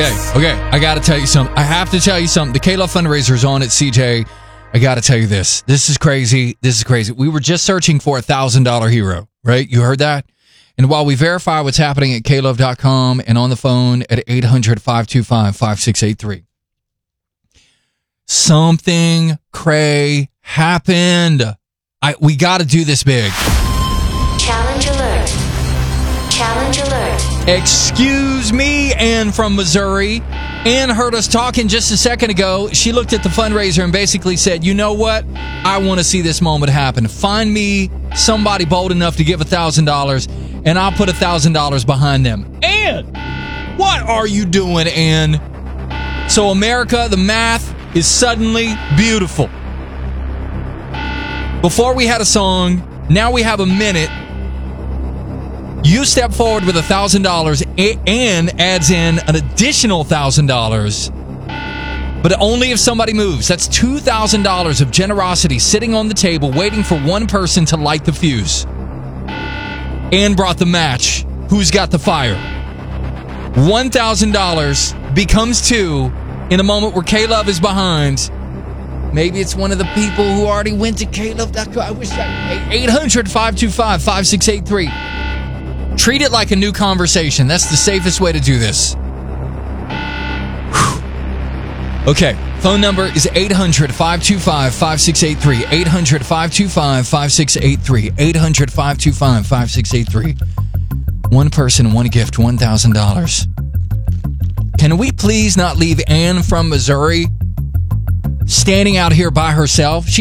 Okay, I got to tell you something. I have to tell you something. The K-Love fundraiser is on at CJ. I got to tell you this. This is crazy. We were just searching for a $1,000 hero, right? You heard that? And while we verify what's happening at klove.com and on the phone at 800-525-5683, something cray happened. We got to do this big. Challenge alert. Challenge alert. Excuse me, Ann from Missouri. Ann heard us talking just a second ago. She looked at the fundraiser and basically said, you know what? I want to see this moment happen. Find me somebody bold enough to give $1,000, and I'll put $1,000 behind them. Ann, what are you doing, Ann? So, America, the math is suddenly beautiful. Before we had a song, now we have a minute. You step forward with $1,000 and adds in an additional $1,000, but only if somebody moves. That's $2,000 of generosity sitting on the table waiting for one person to light the fuse. Ann brought the match. Who's got the fire? $1,000 becomes two in a moment where K-Love is behind. Maybe it's one of the people who already went to klove.com. I wish 800-525-5683. Treat it like a new conversation. That's the safest way to do this. Whew. Okay, phone number is 800-525-5683. 800-525-5683. 800-525-5683. One person, one gift, $1,000. Can we please not leave Ann from Missouri standing out here by herself? She